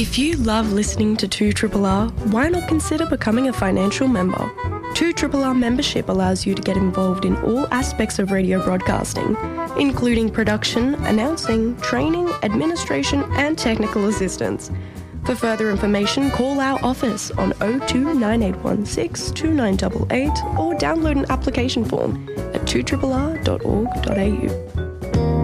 If you love listening to 2RRR, why not consider becoming a financial member? 2RRR membership allows you to get involved in all aspects of radio broadcasting, including production, announcing, training, administration and technical assistance. For further information, call our office on 02 9816 2988 or download an application form at 2rrr.org.au.